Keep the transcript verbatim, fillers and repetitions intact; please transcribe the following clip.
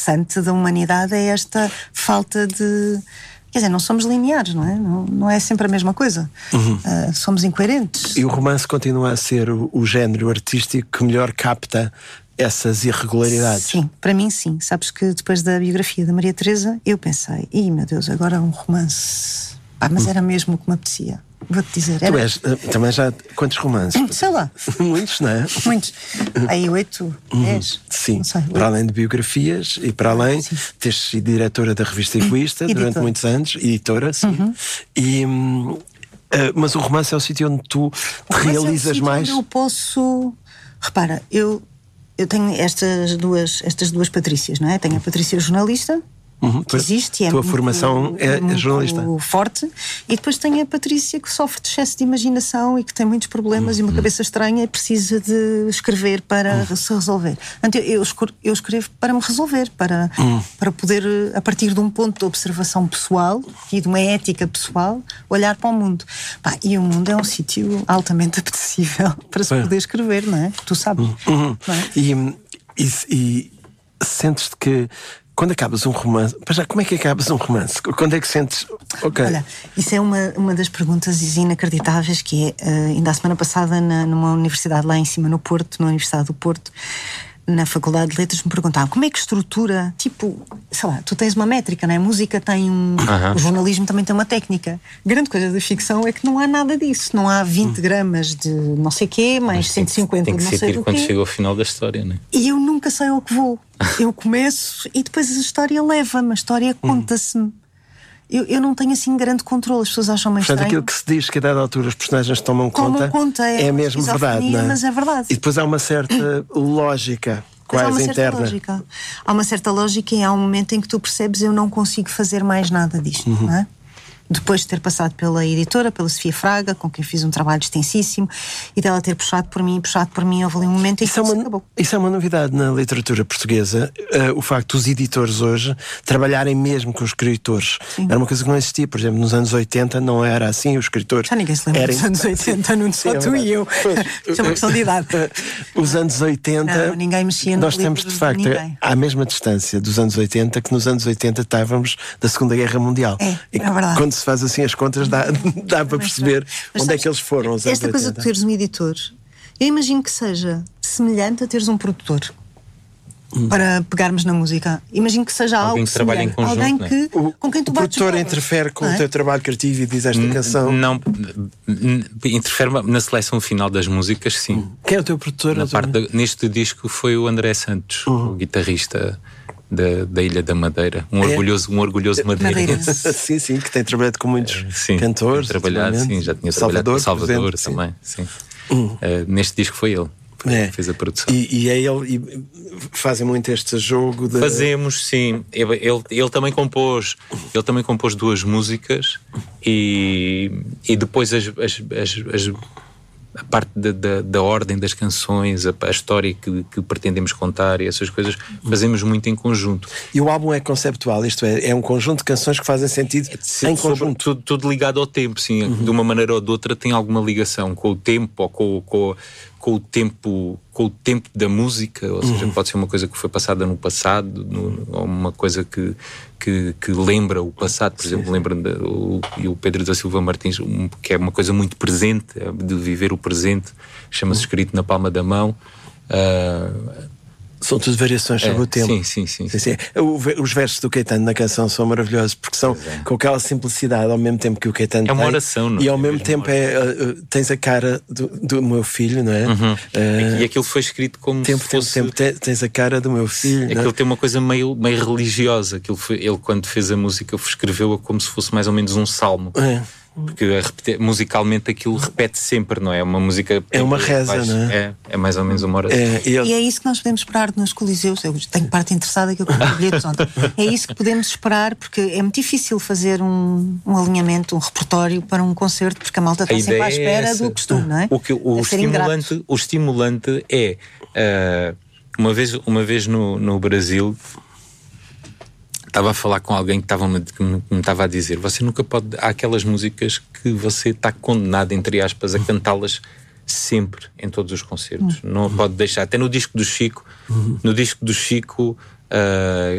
interessante da humanidade é esta falta de... Quer dizer, não somos lineares, não é? Não, não é sempre a mesma coisa. Uhum. Uh, somos incoerentes. E o romance continua a ser o, o género artístico que melhor capta essas irregularidades. Sim, para mim sim. Sabes que depois da biografia da Maria Teresa, eu pensei, ih meu Deus, agora um romance. Ah, mas era mesmo o que me apetecia. Vou-te dizer. Era... Tu és, também já, quantos romances? Sei lá. Muitos, não é? Muitos. Aí oito, dez. Sim, não sei, para além de biografias e para além, sim. Teres sido diretora da revista Egoísta durante editora. Muitos anos, editora, sim. Uhum. E, uh, mas o romance é o sítio onde tu te realizas é mais. Onde eu posso. Repara, eu. Eu tenho estas duas, estas duas Patrícias, não é? Tenho a Patrícia jornalista, uhum, que existe, e é tua muito, formação é, muito é jornalista forte, e depois tenho a Patrícia que sofre de excesso de imaginação e que tem muitos problemas uhum. e uma cabeça estranha e precisa de escrever para uhum. se resolver. Então, eu, eu escrevo para me resolver, para, uhum. para poder, a partir de um ponto de observação pessoal e de uma ética pessoal, olhar para o mundo. Pá, e o mundo é um sítio altamente apetecível para se poder escrever, não é? Tu sabes. Uhum. Não é? E, e, e sentes-te que quando acabas um romance, já, como é que acabas um romance? Quando é que sentes? Okay. Olha, isso é uma, uma das perguntas inacreditáveis que é, uh, ainda a semana passada na, numa universidade lá em cima no Porto, na Universidade do Porto, na Faculdade de Letras, me perguntavam como é que estrutura, tipo, sei lá, tu tens uma métrica, não é? A música tem um... Uh-huh. O jornalismo também tem uma técnica. A grande coisa da ficção é que não há nada disso. Não há vinte uh-huh. gramas de não sei quê, mais cento e cinquenta de não sei do quê. Tem que ser quando chega ao final da história, não é? E eu nunca sei ao que vou. Eu começo e depois a história leva-me, a história conta-se-me. Eu, eu não tenho assim grande controle, as pessoas acham mais estranho. estranho. Aquilo que se diz que a dada altura os personagens tomam, tomam conta, conta é, é mesmo verdade, não é? Mas é verdade. E depois há uma certa lógica quase há uma interna. Certa lógica. Há uma certa lógica e há um momento em que tu percebes eu não consigo fazer mais nada disto, uhum. não é? Depois de ter passado pela editora, pela Sofia Fraga, com quem fiz um trabalho extensíssimo, e dela ter puxado por mim, puxado por mim, houve ali um momento em que isso, é uma, acabou. Isso é uma novidade na literatura portuguesa, uh, o facto dos editores hoje trabalharem mesmo com os escritores. Sim. Era uma coisa que não existia, por exemplo, nos anos oitenta não era assim, os escritores... Já ninguém se lembra eram... dos anos oitenta, não só tu e eu. Isso é uma questão de idade. Os anos oitenta... Não, ninguém mexia no nós temos, de facto, de à mesma distância dos anos oitenta que nos anos oitenta estávamos da Segunda Guerra Mundial. É, e é verdade. Quando se faz assim as contas, Dá, dá para perceber mas, onde sabes, é que eles foram. Os esta coisa de teres um editor, eu imagino que seja semelhante a teres um produtor. Hum. Para pegarmos na música, imagino que seja alguém algo que trabalha em conjunto, alguém que, o, com quem tu o bates produtor bolas, interfere com é? o teu trabalho criativo e diz esta N- canção. Não, n- interfere na seleção final das músicas, sim. Hum. Quem é o teu produtor? Na parte da, neste disco foi o André Santos, uhum. o guitarrista Da, da Ilha da Madeira, um, é. orgulhoso, um orgulhoso madeirense. Sim, sim, que tem trabalhado com muitos sim, cantores. Trabalhado, sim, já tinha Salvador, trabalhado com Salvador exemplo, também. Sim. Sim. Hum. Uh, neste disco foi ele que é. fez a produção. E, e é ele, e fazem muito este jogo de... Fazemos, sim. Ele, ele, ele também compôs, ele também compôs duas músicas e, e depois as, as, as, as a parte da, da, da ordem das canções, a, a história que, que pretendemos contar e essas coisas, fazemos muito em conjunto. E o álbum é conceptual, isto é, é um conjunto de canções que fazem sentido é, em conjunto. Tudo, tudo ligado ao tempo, sim. Uhum. De uma maneira ou de outra tem alguma ligação com o tempo ou com, com, com o tempo com o tempo da música, ou seja, uhum. pode ser uma coisa que foi passada no passado, no, ou uma coisa que, que, que lembra o passado, por sim, exemplo, lembra o, o Pedro da Silva Martins, um, que é uma coisa muito presente, de viver o presente, chama-se uhum. Escrito na Palma da Mão. Uh, São tudo variações sobre é, o tempo. Sim, sim, sim. sim. sim, sim. O, os versos do Caetano na canção são maravilhosos porque são é. com aquela simplicidade ao mesmo tempo que o Caetano tem. É uma oração, não é? E ao mesmo tempo é, uh, tens a cara do, do meu filho, não é? Uhum. Uh, e aquilo foi escrito como tempo, se fosse... Tempo, tempo, tens a cara do meu filho. Aquilo não? Tem uma coisa meio, meio religiosa. Aquilo foi, ele, quando fez a música, escreveu-a como se fosse mais ou menos um salmo. É. Porque repete, musicalmente aquilo repete sempre, não é? Uma música... É uma reza, faz, não é? É, é mais ou menos uma oração. É, e, eu... e é isso que nós podemos esperar nos coliseus. Eu tenho parte interessada que eu comprei bilhetes ontem. É isso que podemos esperar, porque é muito difícil fazer um, um alinhamento, um repertório para um concerto, porque a malta está a sempre à espera é do costume, não é? O, que, o, estimulante, o estimulante é... Uh, uma vez, uma vez no, no Brasil... Estava a falar com alguém que, estava, que me estava a dizer: você nunca pode. Há aquelas músicas que você está condenado, entre aspas, a cantá-las sempre em todos os concertos. Uhum. Não pode deixar. Até no disco do Chico, uhum. no disco do Chico, uh,